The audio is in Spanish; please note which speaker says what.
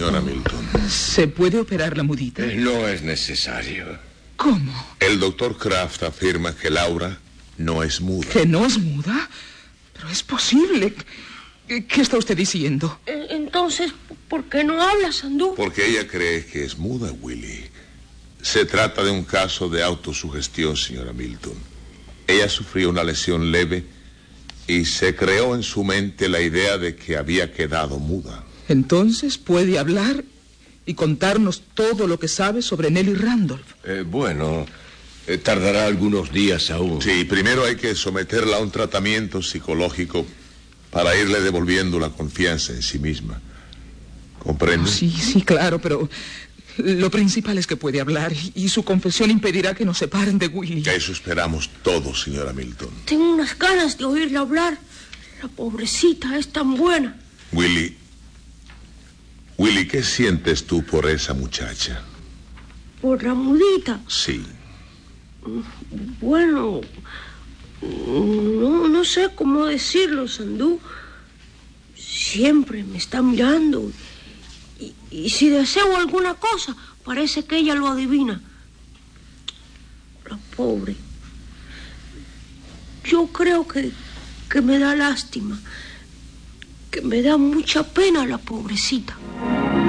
Speaker 1: señora Milton.
Speaker 2: ¿Se puede operar la mudita?
Speaker 3: No es necesario.
Speaker 2: ¿Cómo?
Speaker 1: El doctor Kraft afirma que Laura no es muda.
Speaker 2: ¿Que no es muda? Pero es posible. ¿Qué está usted diciendo?
Speaker 4: Entonces, ¿por qué no habla, Sandú?
Speaker 1: Porque ella cree que es muda, Willie. Se trata de un caso de autosugestión, señora Milton. Ella sufrió una lesión leve y se creó en su mente la idea de que había quedado muda.
Speaker 2: Entonces puede hablar y contarnos todo lo que sabe sobre Nellie Randolph.
Speaker 3: Tardará algunos días aún.
Speaker 1: Sí, primero hay que someterla a un tratamiento psicológico para irle devolviendo la confianza en sí misma. ¿Comprende?
Speaker 2: Sí, claro, pero lo principal es que puede hablar y su confesión impedirá que nos separen de Willie.
Speaker 1: Que eso esperamos todos, señora Milton.
Speaker 4: Tengo unas ganas de oírla hablar. La pobrecita es tan buena.
Speaker 1: Willie, ¿qué sientes tú por esa muchacha?
Speaker 4: ¿Por la mudita?
Speaker 1: Sí.
Speaker 4: Bueno, no sé cómo decirlo, Sandú. Siempre me está mirando. Y si deseo alguna cosa, parece que ella lo adivina. La pobre. Yo creo que me da lástima. Que me da mucha pena la pobrecita.